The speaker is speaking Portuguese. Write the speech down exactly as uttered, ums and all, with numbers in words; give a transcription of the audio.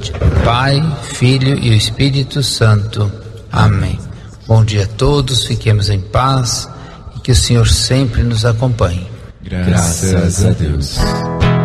Pai, Filho e o Espírito Santo. Amém. Bom dia a todos, fiquemos em paz e que o Senhor sempre nos acompanhe. Graças a Deus.